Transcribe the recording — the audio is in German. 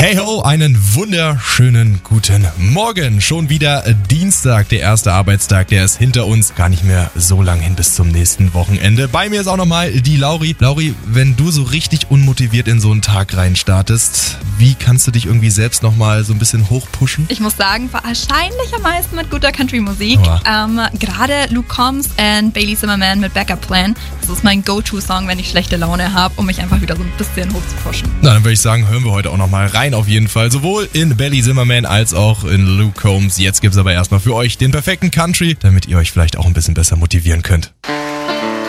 Hey ho, einen wunderschönen guten Morgen. Schon wieder Dienstag, der erste Arbeitstag, der ist hinter uns. Gar nicht mehr so lang hin bis zum nächsten Wochenende. Bei mir ist auch nochmal die Lauri. Lauri, wenn du so richtig unmotiviert in so einen Tag reinstartest, wie kannst du dich irgendwie selbst nochmal so ein bisschen hochpushen? Ich muss sagen, wahrscheinlich am meisten mit guter Country-Musik. Gerade Luke Combs und Bailey Zimmerman mit Backup Plan. Das ist mein Go-To-Song, wenn ich schlechte Laune habe, um mich einfach wieder so ein bisschen hochzupushen. Na, dann würde ich sagen, hören wir heute auch nochmal rein auf jeden Fall. Sowohl in Bailey Zimmerman als auch in Luke Combs. Jetzt gibt's aber erstmal für euch den perfekten Country, damit ihr euch vielleicht auch ein bisschen besser motivieren könnt.